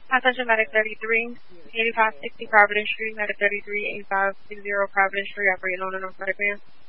Attention Medic 33, 8560 Providence Street, Medic 33, 8560 Providence Street, operating on a North Medic van.